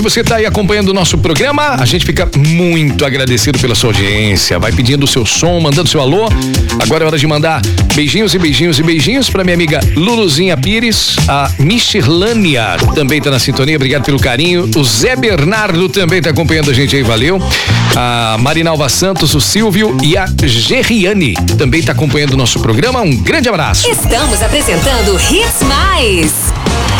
Você está aí acompanhando o nosso programa, a gente fica muito agradecido pela sua audiência. Vai pedindo o seu som, mandando seu alô. Agora é hora de mandar beijinhos e beijinhos e beijinhos para minha amiga Luluzinha Pires, a Michirlânia também está na sintonia, obrigado pelo carinho. O Zé Bernardo também está acompanhando a gente aí, valeu. A Marinalva Santos, o Silvio e a Gerriane também está acompanhando o nosso programa. Um grande abraço. Estamos apresentando Hits Mais.